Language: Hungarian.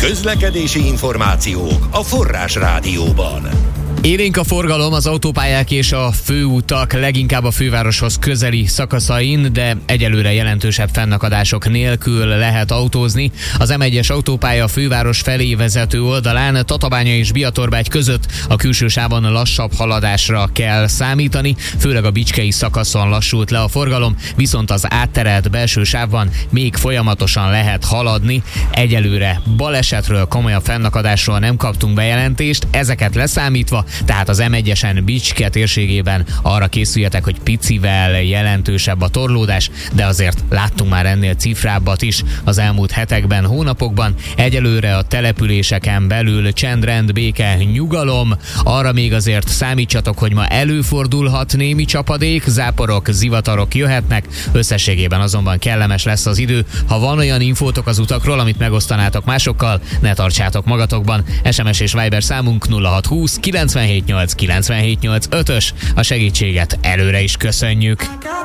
Közlekedési információk a Forrás Rádióban. Élénk a forgalom az autópályák és a főutak, leginkább a fővároshoz közeli szakaszain, de egyelőre jelentősebb fennakadások nélkül lehet autózni. Az M1-es autópálya a főváros felé vezető oldalán, Tatabánya és Biatorbágy között a külső sávon lassabb haladásra kell számítani, főleg a bicskei szakaszon lassult le a forgalom, viszont az átterelt belső sávban még folyamatosan lehet haladni. Egyelőre balesetről, komolyabb fennakadásról nem kaptunk bejelentést, ezeket leszámítva, tehát az M1-esen Bicske térségében arra készüljetek, hogy picivel jelentősebb a torlódás, de azért láttunk már ennél cifrábbat is az elmúlt hetekben, hónapokban. Egyelőre a településeken belül csend, béke, nyugalom, arra még azért számítsatok, hogy ma előfordulhat némi csapadék, záporok, zivatarok jöhetnek, összességében azonban kellemes lesz az idő. Ha van olyan infótok az utakról, amit megosztanátok másokkal, ne tartsátok magatokban. SMS és Viber számunk 0620 978 978 5-ös. A segítséget előre is köszönjük.